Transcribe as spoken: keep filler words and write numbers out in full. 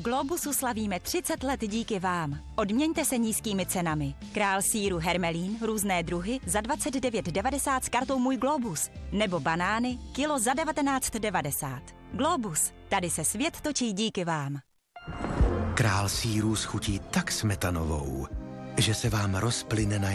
Globusu slavíme třicet let díky vám. Odměňte se nízkými cenami. Král sýru Hermelín, různé druhy, za dvacet devět devadesát s kartou Můj Globus. Nebo banány, kilo za devatenáct devadesát. Globus, tady se svět točí díky vám. Král sýrů schutí tak smetanovou, že se vám rozplyne na